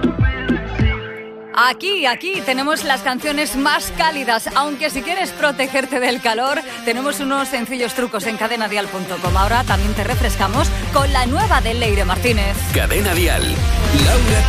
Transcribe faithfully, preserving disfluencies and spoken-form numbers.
Aquí, aquí tenemos las canciones más cálidas, aunque si quieres protegerte del calor, tenemos unos sencillos trucos en cadena dial punto com. Ahora también te refrescamos con la nueva de Leire Martínez. Cadena Dial. Laura